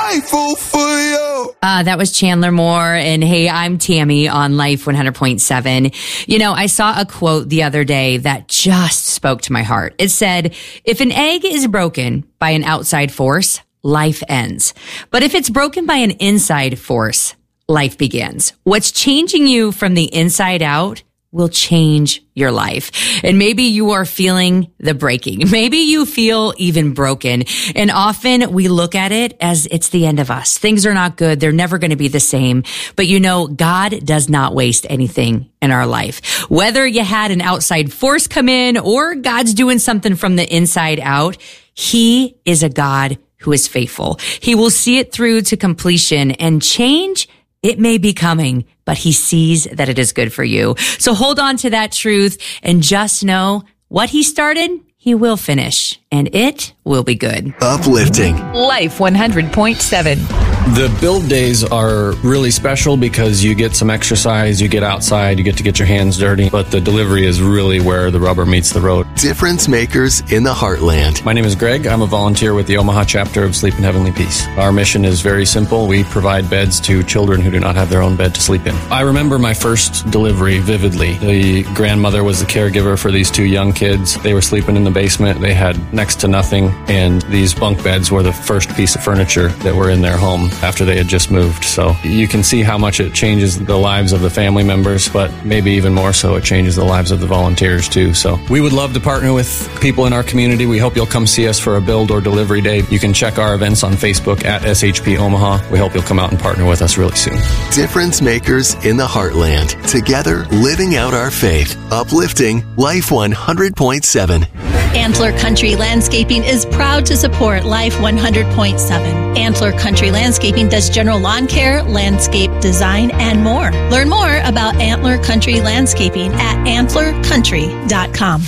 grateful for you. That was Chandler Moore. And hey, I'm Tammy on Life 100.7. You know, I saw a quote the other day that just spoke to my heart. It said, if an egg is broken by an outside force, life ends. But if it's broken by an inside force, life begins. What's changing you from the inside out will change your life. And maybe you are feeling the breaking. Maybe you feel even broken. And often we look at it as it's the end of us. Things are not good. They're never going to be the same. But you know, God does not waste anything in our life. Whether you had an outside force come in or God's doing something from the inside out, He is a God who is faithful. He will see it through to completion, and change, it may be coming, but He sees that it is good for you. So hold on to that truth and just know what He started, He will finish, and it will be good. Uplifting. Life 100.7. The build days are really special because you get some exercise, you get outside, you get to get your hands dirty, but the delivery is really where the rubber meets the road. Difference makers in the heartland. My name is Greg. I'm a volunteer with the Omaha chapter of Sleep in Heavenly Peace. Our mission is very simple. We provide beds to children who do not have their own bed to sleep in. I remember my first delivery vividly. The grandmother was the caregiver for these two young kids. They were sleeping in the basement. They had next to nothing, and these bunk beds were the first piece of furniture that were in their home after they had just moved. So you can see how much it changes the lives of the family members, but maybe even more so it changes the lives of the volunteers too. So we would love to partner with people in our community. We hope you'll come see us for a build or delivery day. You can check our events on Facebook at SHP Omaha. We hope you'll come out and partner with us really soon. Difference makers in the heartland. Together, living out our faith. Uplifting Life 100.7. Antler Country Landscaping is proud to support Life 100.7. Antler Country Landscaping does general lawn care, landscape design, and more. Learn more about Antler Country Landscaping at antlercountry.com.